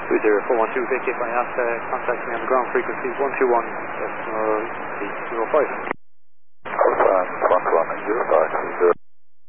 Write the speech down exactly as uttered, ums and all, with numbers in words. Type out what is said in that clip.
two zero four one two, Vic, if I ask, uh, contact me on the ground frequency one two one, decimal zero five.